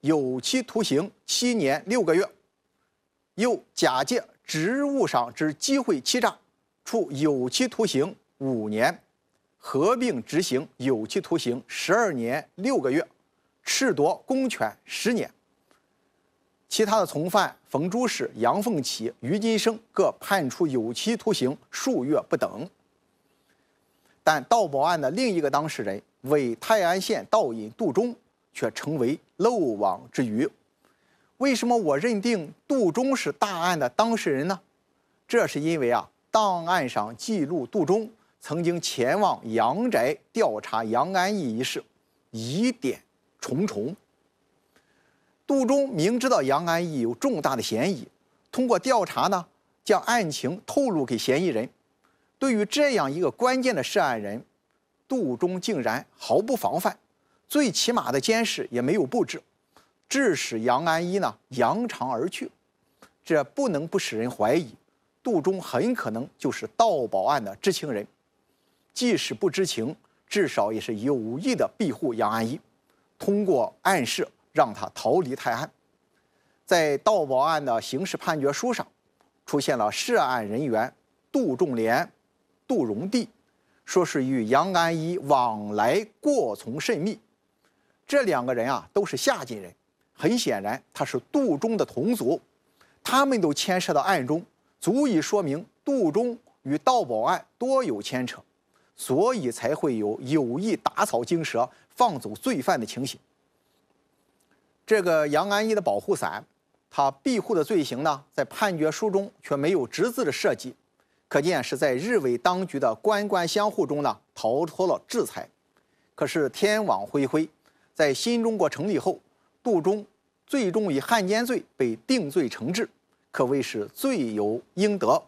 有期徒刑7年6个月；又假借职务上之机会欺诈，处有期徒刑5年，合并执行有期徒刑12年6个月，褫夺公权10年。其他的从犯冯珠氏、杨凤起、于金生各判处有期徒刑数月不等。但盗宝案的另一个当事人为泰安县盗尹杜忠却成为漏网之鱼。为什么我认定杜忠是大案的当事人呢？这是因为档案上记录杜忠曾经前往杨宅调查杨安义一事，疑点重重。杜忠明知道杨安义有重大的嫌疑，通过调查呢，将案情透露给嫌疑人。对于这样一个关键的涉案人，杜忠竟然毫不防范，最起码的监视也没有布置，致使杨安一呢扬长而去。这不能不使人怀疑，杜忠很可能就是盗宝案的知情人，即使不知情，至少也是有意的庇护杨安一，通过暗示让他逃离泰安。在盗宝案的刑事判决书上，出现了涉案人员杜仲廉、杜荣娣，说是与杨安一往来过从甚密。这2个人都是下级人，很显然他是杜忠的同族，他们都牵涉到案中，足以说明杜忠与盗宝案多有牵扯，所以才会有意打草惊蛇、放走罪犯的情形。这个杨安一的保护伞，他庇护的罪行呢，在判决书中却没有直字的涉及，可见是在日伪当局的官官相护中呢，逃脱了制裁。可是天网恢恢，在新中国成立后，杜忠最终以汉奸罪被定罪惩治，可谓是罪有应得。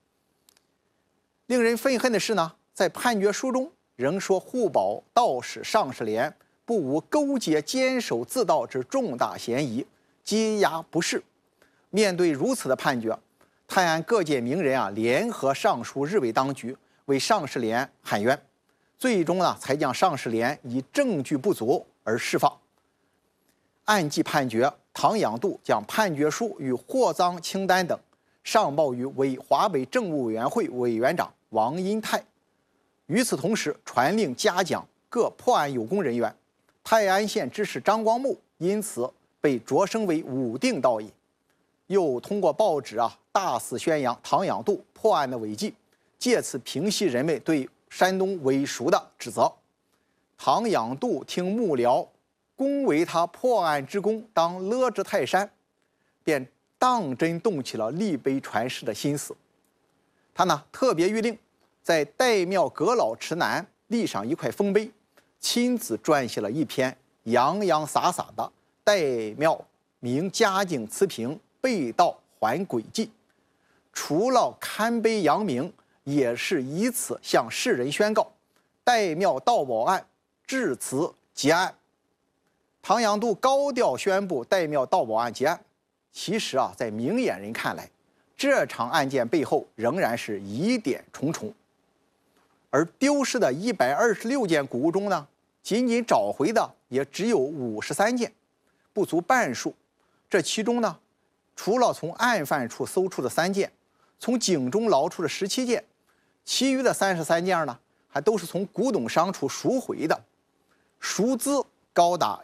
令人愤恨的是呢，在判决书中仍说护保盗使尚世廉不无勾结监守自盗之重大嫌疑，羁押不释。面对如此的判决，泰安各界名人联合上书日伪当局，为尚世廉喊冤，最终呢才将尚世廉以证据不足而释放。按记判决，唐养度将判决书与获赃清单等上报于华北政务委员会委员长王荫泰。与此同时，传令嘉奖各破案有功人员。泰安县知事张光木因此被擢升为武定道尹，又通过报纸大肆宣扬唐养度破案的伟绩，借此平息人们对山东伪赎的指责。唐养度听幕僚恭维他破案之功当勒之泰山，便当真动起了立碑传世的心思。他呢特别谕令在岱庙阁老池南立上一块丰碑，亲自撰写了一篇洋洋洒洒的岱庙明嘉靖词评被盗还轨迹，除了刊碑扬名，也是以此向世人宣告岱庙盗宝案至此结案。唐养度高调宣布岱庙盗宝案结案，其实在明眼人看来，这场案件背后仍然是疑点重重。而丢失的126件古物中呢，仅仅找回的也只有53件，不足半数。这其中呢，除了从案犯处搜出的3件，从井中捞出的17件，其余的33件呢，还都是从古董商处赎回的，赎资高达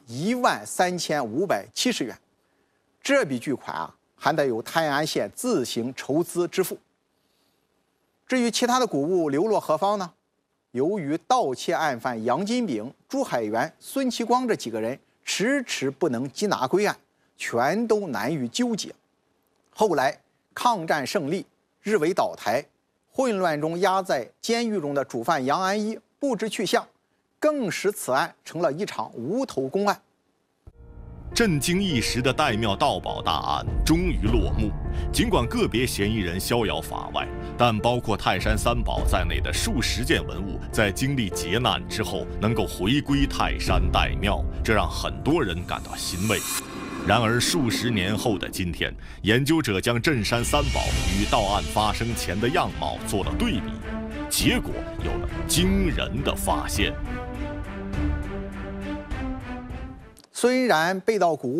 13570元。这笔巨款还得由泰安县自行筹资支付。至于其他的古物流落何方呢？由于盗窃案犯杨金炳、朱海元、孙其光这几个人迟迟不能缉拿归案，全都难于纠结。后来抗战胜利，日伪倒台，混乱中压在监狱中的主犯杨安一不知去向，更使此案成了一场无头公案。 震惊一时的岱庙盗宝大案终于落幕。尽管个别嫌疑人逍遥法外，但包括泰山三宝在内的数十件文物，在经历劫难之后能够回归泰山岱庙，这让很多人感到欣慰。然而数十年后的今天，研究者将镇山三宝与盗案发生前的样貌做了对比，结果有了惊人的发现。 虽然被盗古物